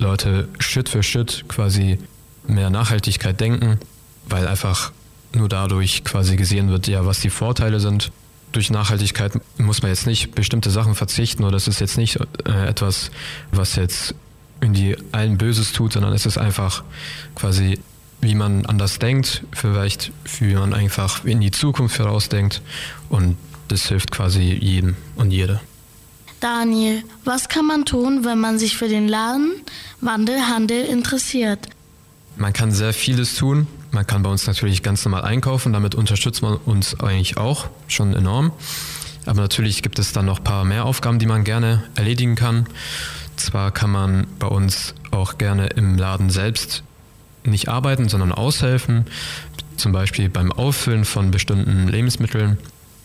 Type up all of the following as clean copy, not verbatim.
Leute Schritt für Schritt quasi mehr Nachhaltigkeit denken, weil einfach nur dadurch quasi gesehen wird, ja, was die Vorteile sind. Durch Nachhaltigkeit muss man jetzt nicht bestimmte Sachen verzichten oder das ist jetzt nicht etwas, was jetzt irgendwie allen Böses tut, sondern es ist einfach quasi, wie man anders denkt, vielleicht wie man einfach in die Zukunft vorausdenkt und das hilft quasi jedem und jeder. Daniel, was kann man tun, wenn man sich für den Laden Wandelhandel interessiert? Man kann sehr vieles tun. Man kann bei uns natürlich ganz normal einkaufen, damit unterstützt man uns eigentlich auch schon enorm. Aber natürlich gibt es dann noch ein paar mehr Aufgaben, die man gerne erledigen kann. Zwar kann man bei uns auch gerne im Laden selbst nicht arbeiten, sondern aushelfen, zum Beispiel beim Auffüllen von bestimmten Lebensmitteln.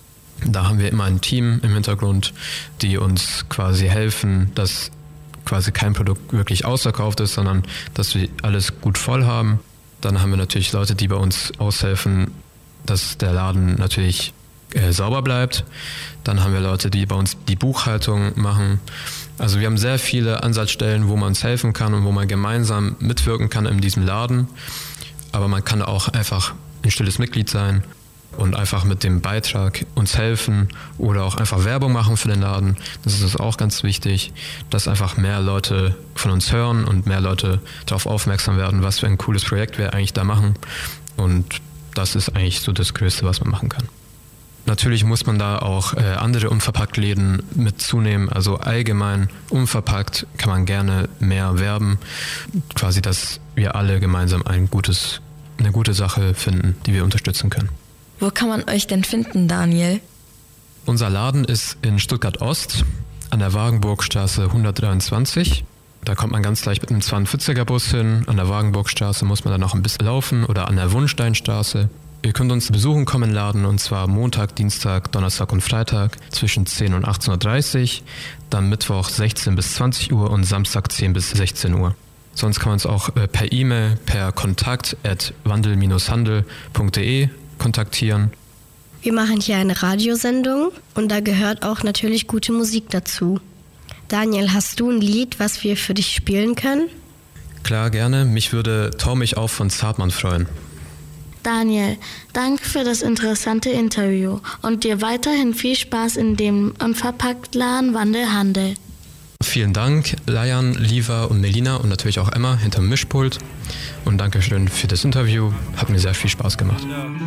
Da haben wir immer ein Team im Hintergrund, die uns quasi helfen, dass quasi kein Produkt wirklich ausverkauft ist, sondern dass wir alles gut voll haben. Dann haben wir natürlich Leute, die bei uns aushelfen, dass der Laden natürlich sauber bleibt. Dann haben wir Leute, die bei uns die Buchhaltung machen. Also wir haben sehr viele Ansatzstellen, wo man uns helfen kann und wo man gemeinsam mitwirken kann in diesem Laden. Aber man kann auch einfach ein stilles Mitglied sein und einfach mit dem Beitrag uns helfen oder auch einfach Werbung machen für den Laden. Das ist auch ganz wichtig, dass einfach mehr Leute von uns hören und mehr Leute darauf aufmerksam werden, was für ein cooles Projekt wir eigentlich da machen. Und das ist eigentlich so das Größte, was man machen kann. Natürlich muss man da auch andere Unverpacktläden mit zunehmen. Also allgemein unverpackt kann man gerne mehr werben. Quasi, dass wir alle gemeinsam eine gute Sache finden, die wir unterstützen können. Wo kann man euch denn finden, Daniel? Unser Laden ist in Stuttgart-Ost an der Wagenburgstraße 123. Da kommt man ganz leicht mit einem 42er-Bus hin. An der Wagenburgstraße muss man dann noch ein bisschen laufen oder an der Wunschsteinstraße. Ihr könnt uns besuchen kommen im Laden und zwar Montag, Dienstag, Donnerstag und Freitag zwischen 10 und 18.30 Uhr, dann Mittwoch 16 bis 20 Uhr und Samstag 10 bis 16 Uhr. Sonst kann man uns auch per E-Mail, per kontakt@wandel-handel.de kontaktieren. Wir machen hier eine Radiosendung und da gehört auch natürlich gute Musik dazu. Daniel, hast du ein Lied, was wir für dich spielen können? Klar, gerne. Mich würde Trau mich auf von Zartmann freuen. Daniel, danke für das interessante Interview und dir weiterhin viel Spaß in dem Unverpacktladen Wandelhandel. Vielen Dank, Layan, Liva und Melina und natürlich auch Emma hinterm Mischpult. Und Dankeschön für das Interview. Hat mir sehr viel Spaß gemacht.